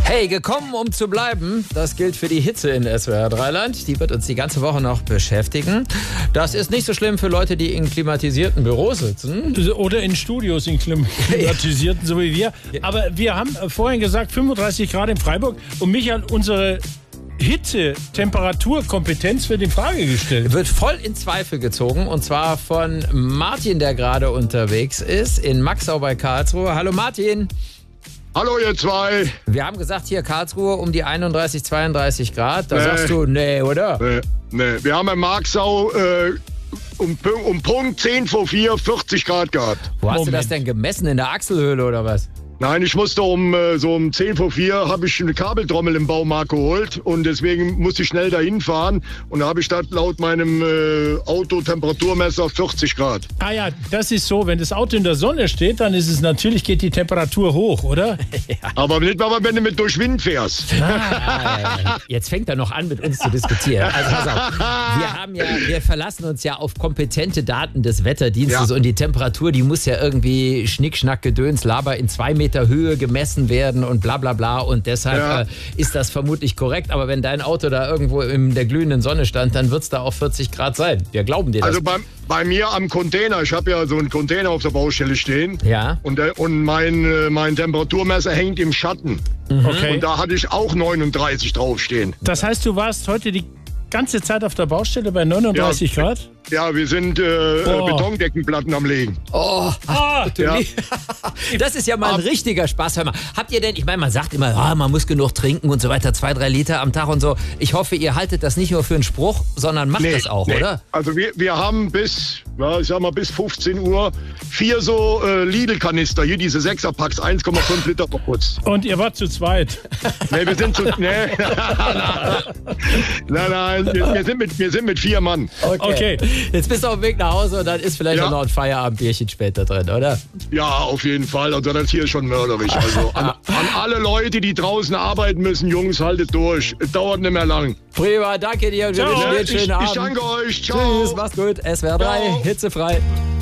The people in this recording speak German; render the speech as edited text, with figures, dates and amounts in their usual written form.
Hey, gekommen, um zu bleiben. Das gilt für die Hitze in SWR 3-Land. Die wird uns die ganze Woche noch beschäftigen. Das ist nicht so schlimm für Leute, die in klimatisierten Büros sitzen. Oder in Studios in klimatisierten, so wie wir. Aber wir haben vorhin gesagt, 35 Grad in Freiburg. Und Michael, unsere Hitze-Temperaturkompetenz wird in Frage gestellt. Wird voll in Zweifel gezogen. Und zwar von Martin, der gerade unterwegs ist in Maxau bei Karlsruhe. Hallo Martin. Hallo ihr zwei. Wir haben gesagt, hier Karlsruhe um die 31, 32 Grad. Da sagst du, nee, oder? Nee. Wir haben in Marxau um Punkt 10 vor 4 40 Grad gehabt. Wo hast du das denn gemessen? In der Achselhöhle oder was? Nein, ich musste um 10 vor 4 habe ich eine Kabeltrommel im Baumarkt geholt und deswegen musste ich schnell dahin fahren und da habe ich laut meinem Autotemperaturmesser 40 Grad. Ah ja, das ist so, wenn das Auto in der Sonne steht, dann ist es natürlich, geht die Temperatur hoch, oder? Ja. Aber nicht mal, wenn du mit durch Wind fährst. Jetzt fängt er noch an, mit uns zu diskutieren. Also pass auf, wir verlassen uns ja auf kompetente Daten des Wetterdienstes und die Temperatur, die muss ja irgendwie Schnick, Gedöns, Laber in 2 Meter Höhe gemessen werden und bla bla bla und deshalb ist das vermutlich korrekt, aber wenn dein Auto da irgendwo in der glühenden Sonne stand, dann wird es da auch 40 Grad sein. Wir glauben dir das. Also bei mir am Container, ich habe ja so einen Container auf der Baustelle stehen und mein Temperaturmesser hängt im Schatten. Okay. Und da hatte ich auch 39 draufstehen. Das heißt, du warst heute die ganze Zeit auf der Baustelle bei 39 Grad? Ja, wir sind Betondeckenplatten am Legen. Das ist ja mal ein richtiger Spaß. Hör mal, habt ihr denn, ich meine, man sagt immer, man muss genug trinken und so weiter, 2-3 Liter am Tag und so. Ich hoffe, ihr haltet das nicht nur für einen Spruch, sondern macht das auch, oder? Also wir haben bis 15 Uhr 4 so Lidl-Kanister, hier diese 6er-Packs, 1,5 Liter verputzt. Und ihr wart zu zweit? Nee, wir sind Nein, wir sind mit 4 Mann. Okay. Jetzt bist du auf dem Weg nach Hause und dann ist vielleicht auch noch ein Feierabendbierchen später drin, oder? Ja, auf jeden Fall. Also das hier ist schon mörderisch. Also an alle Leute, die draußen arbeiten müssen, Jungs, haltet durch. Es dauert nicht mehr lang. Prima, danke dir und wir wünschen dir einen schönen Abend. Ich danke euch. Ciao. Tschüss, mach's gut. SWR 3, hitzefrei.